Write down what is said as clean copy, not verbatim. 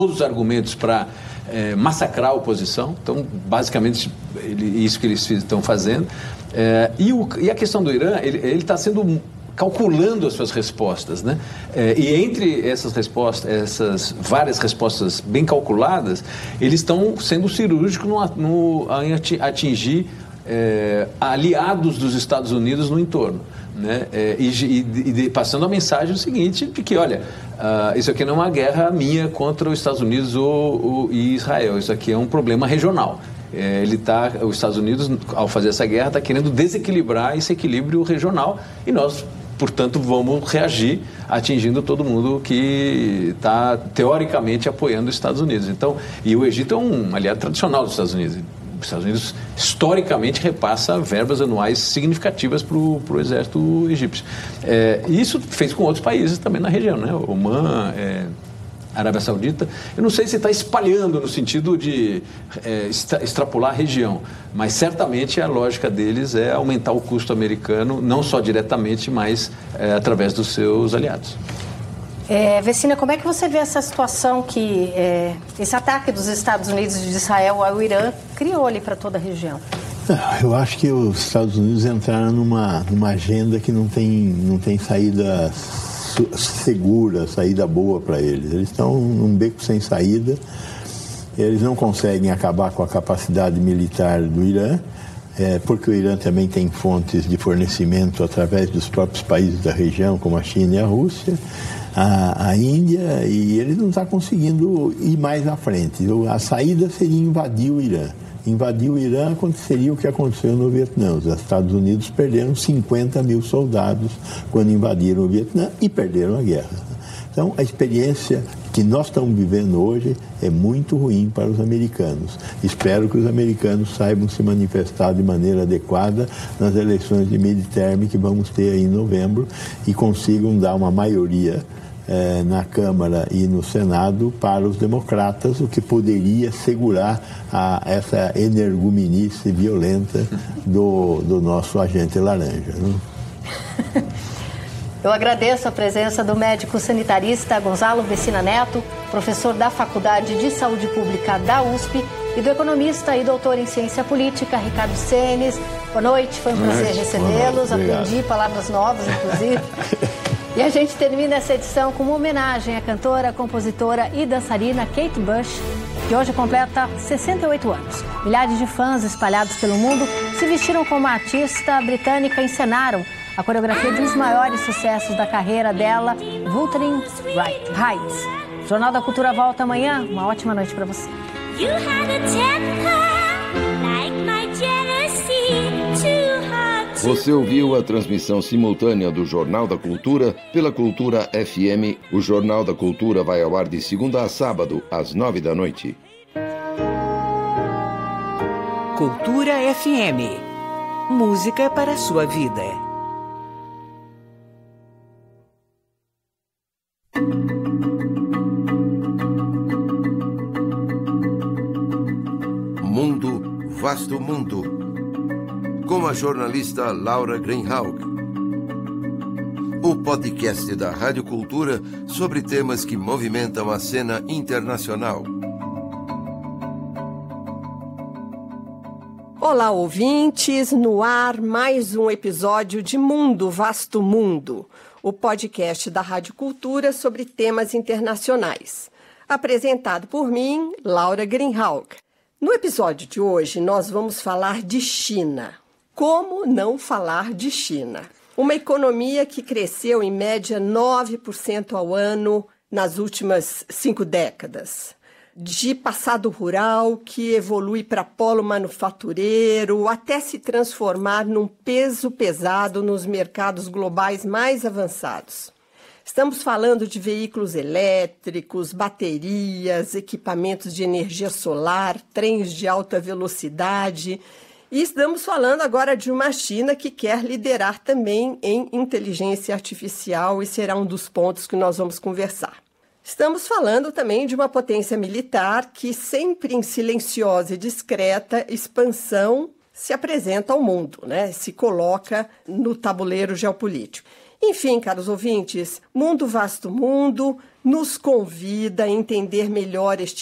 todos os argumentos para massacrar a oposição. Então, basicamente, isso que eles estão fazendo. E a questão do Irã, ele está calculando as suas respostas, né? E entre essas respostas, essas várias respostas bem calculadas, eles estão sendo cirúrgicos em atingir aliados dos Estados Unidos no entorno, né? E passando a mensagem seguinte, de que, olha, isso aqui não é uma guerra minha contra os Estados Unidos e Israel, isso aqui é um problema regional. Os Estados Unidos, ao fazer essa guerra, está querendo desequilibrar esse equilíbrio regional e nós, portanto, vamos reagir atingindo todo mundo que está, teoricamente, apoiando os Estados Unidos. Então, e o Egito é um aliado tradicional dos Estados Unidos. Os Estados Unidos, historicamente, repassa verbas anuais significativas para o exército egípcio. E isso fez com outros países também na região, né? Omã, Arábia Saudita. Eu não sei se está espalhando no sentido de extrapolar a região, mas certamente a lógica deles é aumentar o custo americano, não só diretamente, mas através dos seus aliados. Vecina, como é que você vê essa situação que esse ataque dos Estados Unidos e de Israel ao Irã criou ali para toda a região? Eu acho que os Estados Unidos entraram numa agenda que não tem saída segura, saída boa para eles. Eles estão num beco sem saída, eles não conseguem acabar com a capacidade militar do Irã, porque o Irã também tem fontes de fornecimento através dos próprios países da região, como a China e a Rússia, a Índia, e ele não está conseguindo ir mais à frente. A saída seria invadir o Irã. Invadir o Irã aconteceria o que aconteceu no Vietnã. Os Estados Unidos perderam 50 mil soldados quando invadiram o Vietnã e perderam a guerra. Então, a experiência que nós estamos vivendo hoje é muito ruim para os americanos. Espero que os americanos saibam se manifestar de maneira adequada nas eleições de midterm que vamos ter aí em novembro e consigam dar uma maioria na Câmara e no Senado para os democratas, o que poderia segurar essa energumenice violenta do nosso agente laranja. Né? Eu agradeço a presença do médico sanitarista Gonzalo Vecina Neto, professor da Faculdade de Saúde Pública da USP, e do economista e doutor em ciência política, Ricardo Senes. Boa noite, foi um prazer recebê-los, aprendi palavras novas, inclusive. E a gente termina essa edição com uma homenagem à cantora, compositora e dançarina Kate Bush, que hoje completa 68 anos. Milhares de fãs espalhados pelo mundo se vestiram como a artista britânica e encenaram a coreografia de um dos maiores sucessos da carreira dela, Wuthering Heights. O Jornal da Cultura volta amanhã. Uma ótima noite para você. Você ouviu a transmissão simultânea do Jornal da Cultura pela Cultura FM. O Jornal da Cultura vai ao ar de segunda a sábado, às 9 da noite. Cultura FM. Música para a sua vida. Mundo, vasto mundo. Com a jornalista Laura Greenhalgh. O podcast da Rádio Cultura sobre temas que movimentam a cena internacional. Olá, ouvintes, no ar mais um episódio de Mundo, Vasto Mundo, o podcast da Rádio Cultura sobre temas internacionais. Apresentado por mim, Laura Greenhalgh. No episódio de hoje, nós vamos falar de China. Como não falar de China? Uma economia que cresceu em média 9% ao ano nas últimas 5 décadas. De passado rural que evolui para polo manufatureiro até se transformar num peso pesado nos mercados globais mais avançados. Estamos falando de veículos elétricos, baterias, equipamentos de energia solar, trens de alta velocidade. E estamos falando agora de uma China que quer liderar também em inteligência artificial e será um dos pontos que nós vamos conversar. Estamos falando também de uma potência militar que, sempre em silenciosa e discreta expansão, se apresenta ao mundo, né? Se coloca no tabuleiro geopolítico. Enfim, caros ouvintes, Mundo Vasto Mundo nos convida a entender melhor este